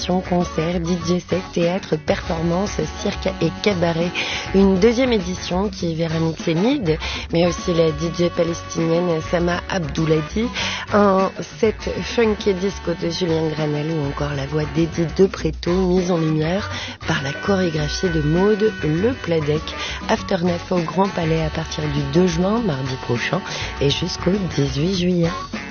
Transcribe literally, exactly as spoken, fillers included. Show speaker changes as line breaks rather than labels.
animation, concert, D J set, théâtre, performance, cirque et cabaret. Une deuxième édition qui verra mixer Mid, mais aussi la D J palestinienne Sama Abdouladi, un set funk et disco de Julien Granel ou encore la voix d'Eddie De Preto mise en lumière par la chorégraphie de Maude Le Pladec. Afterneuf au Grand Palais à partir du deux juin, mardi prochain, et jusqu'au dix-huit juillet.